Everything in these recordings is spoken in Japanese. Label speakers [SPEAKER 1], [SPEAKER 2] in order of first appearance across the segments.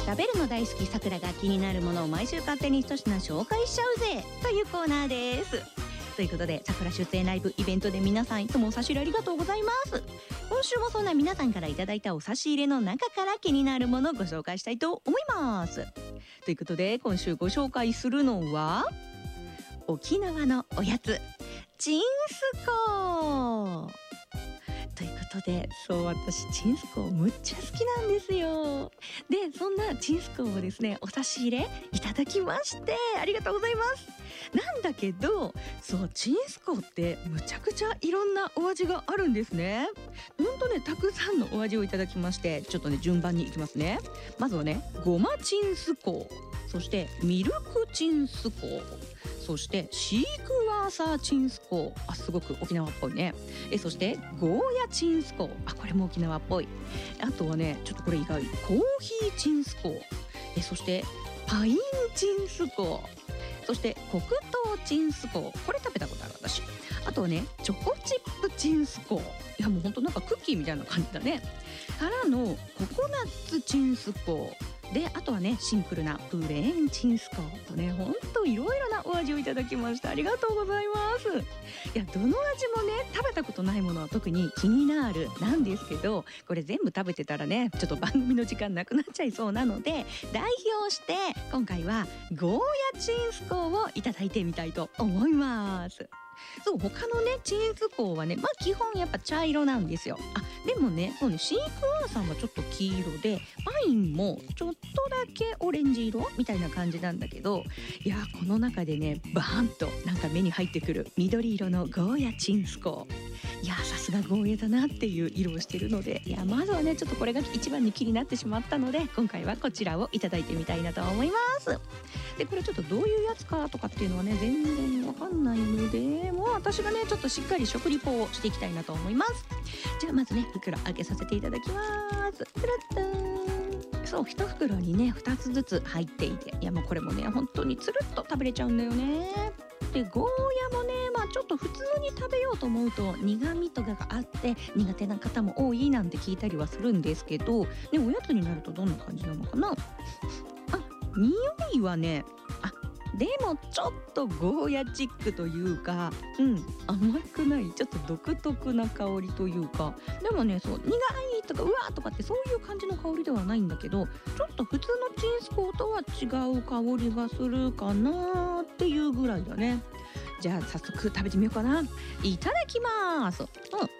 [SPEAKER 1] 食べるの大好きさくらが気になるものを毎週勝手に一品紹介しちゃうぜというコーナーです。ということで、さくら出演ライブイベントで皆さんいつもお差し入れありがとうございます。今週もそんな皆さんからいただいたお差し入れの中から気になるものをご紹介したいと思います。ということで、今週ご紹介するのは沖縄のおやつチンスコーということで、そう私チンスコーむっちゃ好きなんですよ。でそんなチンスコーをですねお差し入れいただきましてありがとうございます。なんだけど、そうチンスコーってむちゃくちゃいろんなお味があるんですね。ほんとねたくさんのお味をいただきまして、ちょっとね順番にいきますね。まずはねごまチンスコー、そしてミルクチンスコー、そしてシークワーサーチンスコー、すごく沖縄っぽいね。そしてゴーヤチンスコー、これも沖縄っぽい。あとはねちょっとこれ意外、コーヒーチンスコー、そしてパインチンスコー、そして黒糖チンスコー、これ食べたことある私。あとはねチョコチップチンスコー、いやもうほんとなんかクッキーみたいな感じだね。からのココナッツチンスコーで、あとはねシンプルなプレーンチンスコーとね、ほんといろいろなお味をいただきました。ありがとうございます。いやどの味もね食べたことないものは特に気になるなんですけど、これ全部食べてたらねちょっと番組の時間なくなっちゃいそうなので、代表して今回はゴーヤチンスコーをいただいてみたいと思います。そう他のねチンスコーはね基本やっぱ茶色なんですよ。でもねそうねシークワーサーはちょっと黄色で、パインもちょっとだけオレンジ色みたいな感じなんだけど、いやこの中でねバーンとなんか目に入ってくる緑色のゴーヤチンスコー、いやさすがゴーヤだなっていう色をしてるので、いやまずはねちょっとこれが一番に気になってしまったので、今回はこちらをいただいてみたいなと思います。でこれちょっとどういうやつかとかっていうのはね全然わかんないので、もう私がねちょっとしっかり食リポをしていきたいなと思います。じゃあまずね袋開けさせていただきます。プルッターン、そう1袋にね2つずつ入っていて、いやもうこれもね本当につるっと食べれちゃうんだよね。でゴーヤもねちょっと普通に食べようと思うと苦味とかがあって苦手な方も多いなんて聞いたりはするんですけど、ねおやつになるとどんな感じなのかな。匂いはねでもちょっとゴーヤチックというか、甘くない、ちょっと独特な香りというか、でもねそう苦いとかうわーとかってそういう感じの香りではないんだけど、ちょっと普通のチンスコーとは違う香りがするかなっていうぐらいだね。じゃあ早速食べてみようかな。いただきます。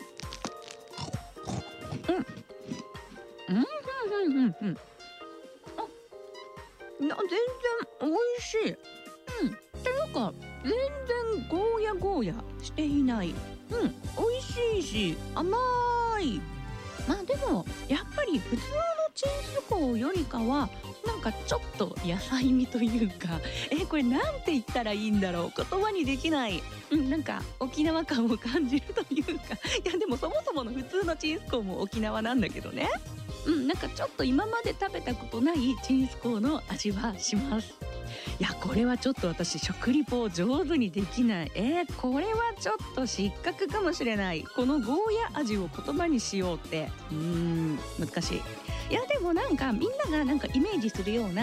[SPEAKER 1] いや全然美味しい。っていうか全然ゴーヤしていない。美味しいし甘い。でもやっぱり普通のチンスコーよりかはなんかちょっと野菜味というか、これなんて言ったらいいんだろう、言葉にできない、なんか沖縄感を感じるというか、いやでもそもそもの普通のチンスコーも沖縄なんだけどね、なんかちょっと今まで食べたことないチンスコーの味はします。いやこれはちょっと私食リポを上手にできない。これはちょっと失格かもしれない。このゴーヤ味を言葉にしようって難しい。いやでもなんかみんながなんかイメージするような